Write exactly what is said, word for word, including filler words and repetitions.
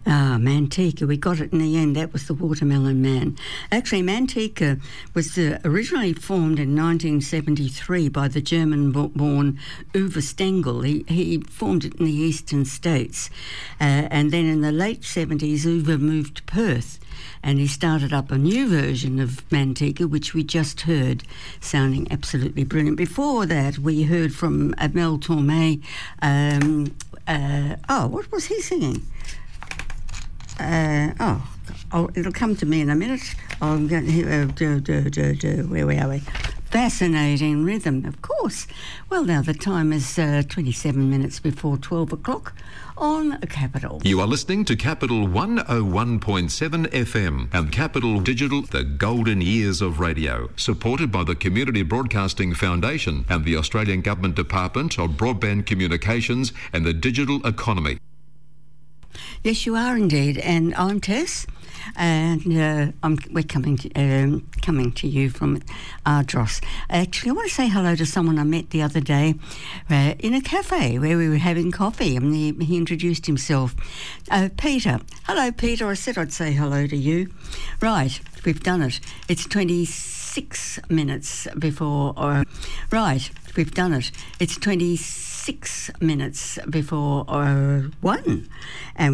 Ah, Manteca. We got it in the end. That was the Watermelon Man. Actually, Manteca was uh, originally formed in nineteen seventy-three by the German-born Uwe Stengel. He, he formed it in the eastern states. Uh, and then in the late seventies, Uwe moved to Perth. And he started up a new version of Manteca, which we just heard, sounding absolutely brilliant. Before that, we heard from Mel Torme. Um, uh, oh, what was he singing? Uh, oh, oh, it'll come to me in a minute. Oh, I'm going to, uh, do, do, do, do, where are we? Fascinating rhythm, of course. Well, now the time is uh, twenty-seven minutes before twelve o'clock on Capital. You are listening to Capital one oh one point seven F M and Capital Digital, the golden years of radio, supported by the Community Broadcasting Foundation and the Australian Government Department of Broadband Communications and the Digital Economy. Yes, you are indeed, and I'm Tess, and uh, I'm, we're coming to, um, coming to you from Ardross. Actually, I want to say hello to someone I met the other day uh, in a cafe where we were having coffee, and he, he introduced himself. Uh, Peter. Hello, Peter. I said I'd say hello to you. Right, we've done it. It's twenty-six minutes before... Uh, right, we've done it. It's twenty-six minutes before uh, one, and